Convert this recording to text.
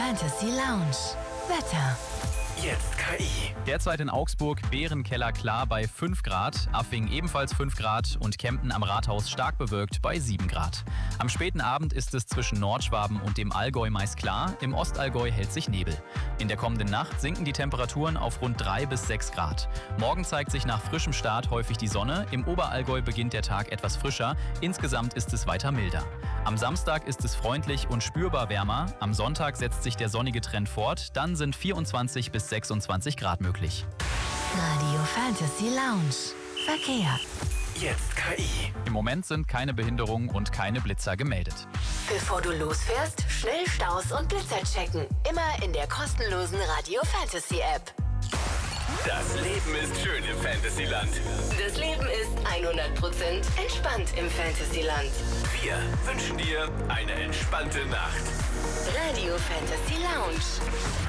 Fantasy Lounge. Wetter. Jetzt KI. Derzeit in Augsburg Bärenkeller klar bei 5 Grad, Affing ebenfalls 5 Grad und Kempten am Rathaus stark bewölkt bei 7 Grad. Am späten Abend ist es zwischen Nordschwaben und dem Allgäu meist klar, im Ostallgäu hält sich Nebel. In der kommenden Nacht sinken die Temperaturen auf rund 3 bis 6 Grad. Morgen zeigt sich nach frischem Start häufig die Sonne, im Oberallgäu beginnt der Tag etwas frischer, insgesamt ist es weiter milder. Am Samstag ist es freundlich und spürbar wärmer, am Sonntag setzt sich der sonnige Trend fort, dann sind 24 bis 26 Grad möglich. Radio Fantasy Lounge. Verkehr. Jetzt KI. Im Moment sind keine Behinderungen und keine Blitzer gemeldet. Bevor du losfährst, schnell Staus und Blitzer checken. Immer in der kostenlosen Radio Fantasy App. Das Leben ist schön im Fantasyland. Das Leben ist 100% entspannt im Fantasyland. Wir wünschen dir eine entspannte Nacht. Radio Fantasy Lounge.